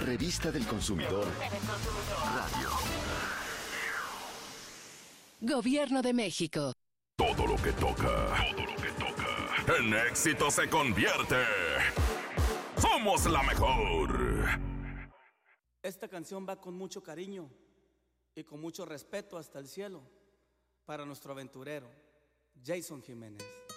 revista del consumidor radio. Gobierno de México. Todo lo que toca, en éxito se convierte. ¡Somos la mejor! Esta canción va con mucho cariño y con mucho respeto hasta el cielo para nuestro aventurero, Jason Jiménez.